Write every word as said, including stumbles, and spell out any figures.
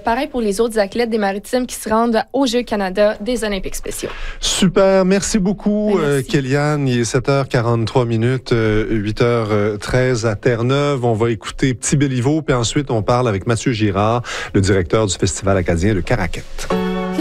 pareil pour les autres athlètes des Maritimes qui se rendent aux Jeux Canada des Olympiques spéciaux. Super, merci beaucoup, Merci. euh, Kéliane. Il est sept heures quarante-trois minutes, euh, huit heures treize à Terre-Neuve. On va écouter Petit Béliveau, puis ensuite on parle avec Mathieu Girard, le directeur du Festival acadien de Caraquette.